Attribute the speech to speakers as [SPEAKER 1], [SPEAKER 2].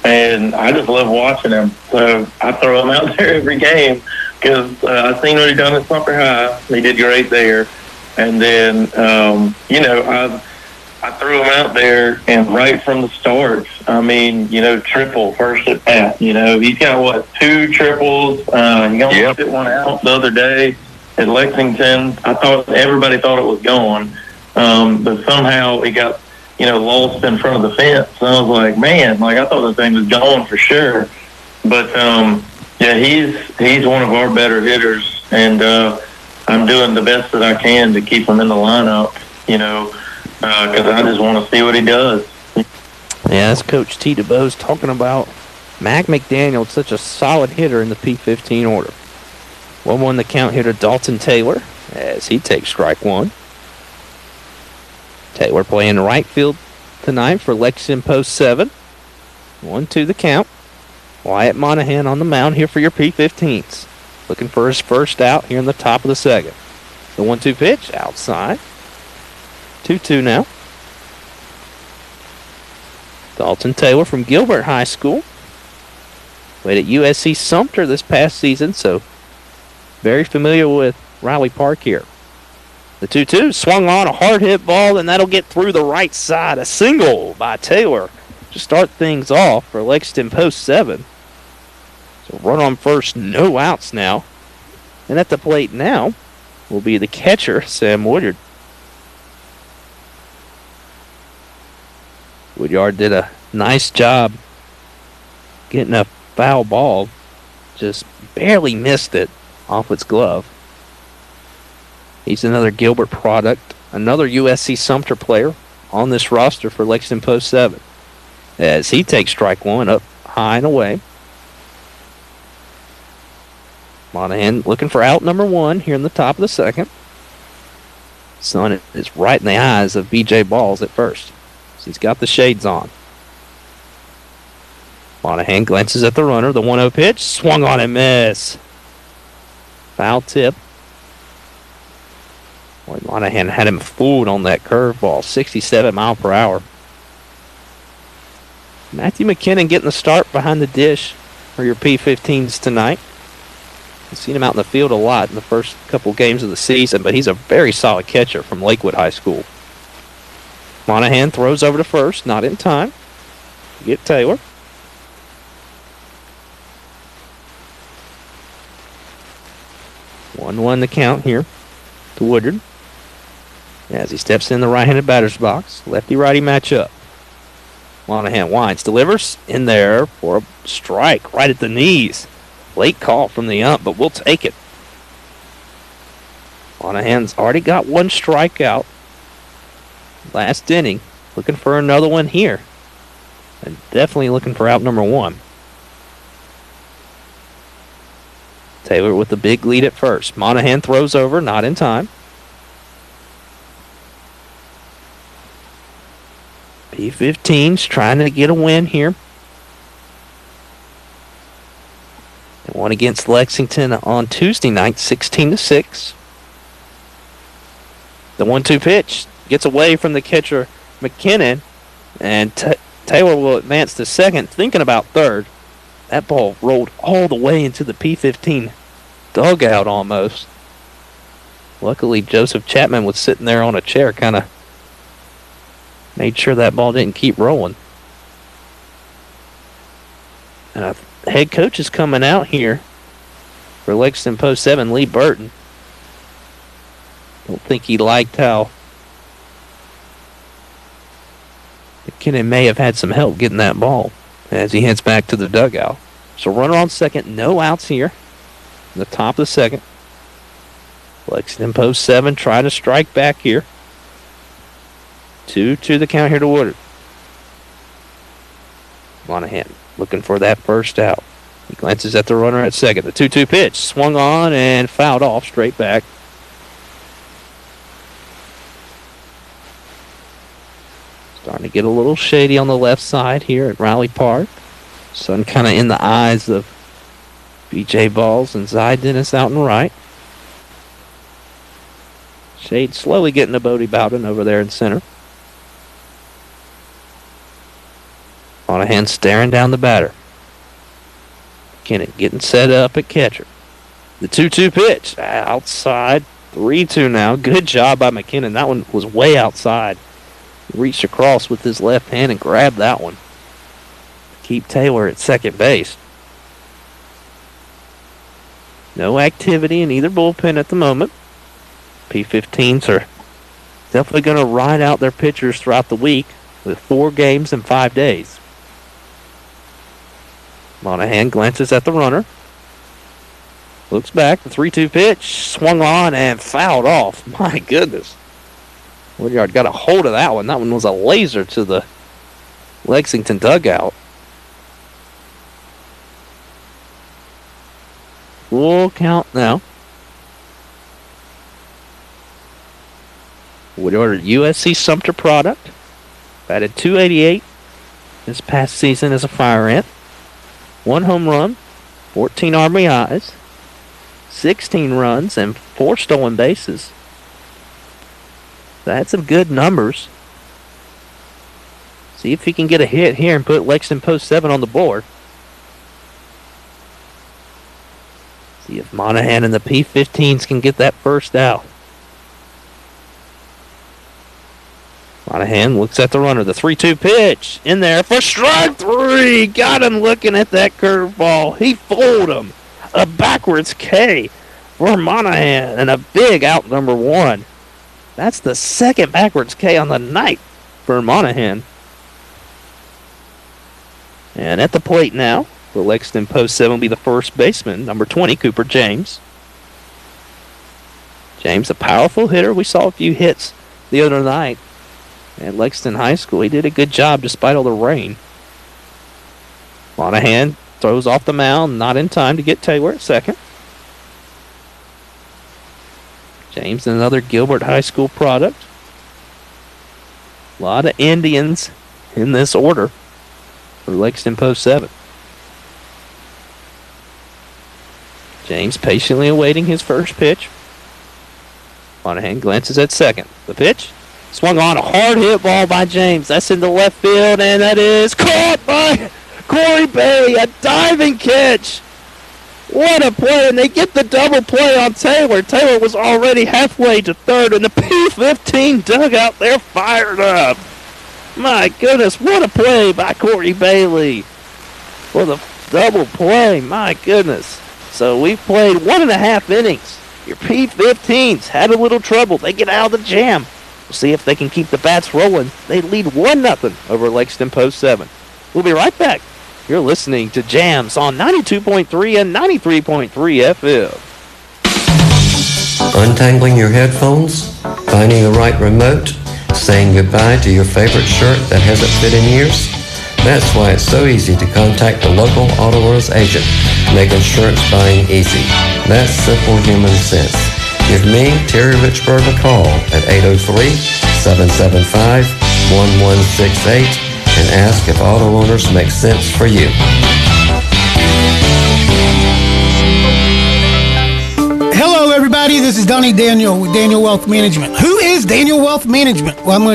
[SPEAKER 1] and I just love watching him. So I throw him out there every game because I seen what he done at Sumter High. He did great there, and then I threw him out there, and right from the start, I mean, triple first at bat. He's got two triples. He almost hit one out the other day at Lexington. I thought everybody thought it was gone, but somehow he got lost in front of the fence. And I was like, man, I thought the thing was gone for sure. But he's one of our better hitters, and I'm doing the best that I can to keep him in the lineup. Because I just want to see what he does.
[SPEAKER 2] Yeah, that's Coach T. DeBose talking about Mac McDaniel, such a solid hitter in the P15 order. 1-1 the count here to Dalton Taylor as he takes strike one. Taylor playing right field tonight for Lexington Post 7. 1-2 the count. Wyatt Monahan on the mound here for your P15s. Looking for his first out here in the top of the second. The 1-2 pitch outside. 2-2 now. Dalton Taylor from Gilbert High School. Played at USC Sumter this past season, so very familiar with Riley Park here. The 2-2 swung on a hard hit ball, and that'll get through the right side. A single by Taylor to start things off for Lexington Post 7. So run on first, no outs now. And at the plate now will be the catcher, Sam Woodyard. Woodyard did a nice job getting a foul ball. Just barely missed it off its glove. He's another Gilbert product, another USC Sumter player on this roster for Lexington Post 7. As he takes strike one up high and away. Monahan looking for out number one here in the top of the second. Sun is right in the eyes of B.J. Balls at first. He's got the shades on. Monahan glances at the runner. The 1-0 pitch. Swung on and miss. Foul tip. Boy, Monahan had him fooled on that curveball. 67 mile per hour. Matthew McKinnon getting the start behind the dish for your P15s tonight. I've seen him out in the field a lot in the first couple games of the season, but he's a very solid catcher from Lakewood High School. Monahan throws over to first, not in time. Get Taylor. One the count here to Woodard. As he steps in the right-handed batter's box. Lefty-righty matchup. Monahan winds, delivers in there for a strike right at the knees. Late call from the ump, but we'll take it. Monahan's already got one strikeout last inning. Looking for another one here. And definitely looking for out number one. Taylor with the big lead at first. Monahan throws over, not in time. P15's trying to get a win here. They won against Lexington on Tuesday night, 16-6. The 1-2 pitch gets away from the catcher, McKinnon, and Taylor will advance to second, thinking about third. That ball rolled all the way into the P15 dugout almost. Luckily, Joseph Chapman was sitting there on a chair, kind of made sure that ball didn't keep rolling. And the head coach is coming out here for Lexington Post 7, Lee Burton. Don't think he liked how McKinnon may have had some help getting that ball as he heads back to the dugout. So runner on second, no outs here. In the top of the second. Lexington Post 7 trying to strike back here. 2-2 the count here to Woodard. Monahan looking for that first out. He glances at the runner at second. The 2-2 pitch swung on and fouled off straight back. Starting to get a little shady on the left side here at Riley Park. Sun kind of in the eyes of B.J. Balls and Zy Dennis out and right. Shade slowly getting to Bodie Bowden over there in center. Monahan staring down the batter. McKinnon getting set up at catcher. The 2-2 pitch. Outside. 3-2 now. Good job by McKinnon. That one was way outside. He reached across with his left hand and grabbed that one. Keep Taylor at second base. No activity in either bullpen at the moment. P15s are definitely going to ride out their pitchers throughout the week with 4 games in 5 days. Monahan glances at the runner. Looks back. The 3-2 pitch. Swung on and fouled off. My goodness. Woodyard got a hold of that one. That one was a laser to the Lexington dugout. Full count now. Woodyard, USC Sumter product. Batted .288 this past season as a Fire Ant. 1 home run, 14 RBIs, 16 runs, and 4 stolen bases. That's some good numbers. See if he can get a hit here and put Lexington Post 7 on the board. See if Monahan and the P15s can get that first out. Monahan looks at the runner. The 3-2 pitch. In there for strike 3. Got him looking at that curveball. He fooled him. A backwards K for Monahan and a big out number 1. That's the second backwards K on the night for Monahan. And at the plate now, the Lexington Post 7 will be the first baseman, number 20, Cooper James. James, a powerful hitter. We saw a few hits the other night at Lexington High School. He did a good job despite all the rain. Monahan throws off the mound, not in time to get Taylor at second. James, another Gilbert High School product. A lot of Indians in this order for Lexington Post 7. James patiently awaiting his first pitch. Monahan glances at second. The pitch. Swung on, a hard hit ball by James. That's into left field, and that is caught by Corey Bailey. A diving catch. What a play, and they get the double play on Taylor. Taylor was already halfway to third, and the P15 dugout there fired up. My goodness, what a play by Corey Bailey for the double play. My goodness. So we've played 1.5 innings. Your P15s had a little trouble. They get out of the jam. We'll see if they can keep the bats rolling. They lead 1-0 over Lexington Post 7. We'll be right back. You're listening to Jams on 92.3 and 93.3 FM.
[SPEAKER 3] Untangling your headphones, finding the right remote, saying goodbye to your favorite shirt that hasn't fit in years? That's why it's so easy to contact a local Auto Owners agent to make insurance buying easy. That's simple human sense. Give me, Terry Richburg, a call at 803-775-1168 and ask if Auto Owners make sense for you.
[SPEAKER 4] Hello, everybody. This is Donnie Daniel with Daniel Wealth Management. Who is Daniel Wealth Management? Well, I'm going